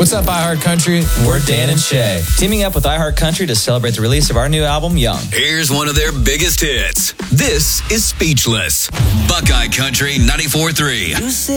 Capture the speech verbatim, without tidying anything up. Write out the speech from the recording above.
What's up, iHeartCountry? We're Dan and Shay, teaming up with iHeartCountry to celebrate the release of our new album, Young. Here's one of their biggest hits. This is Speechless. Buckeye Country ninety-four point three.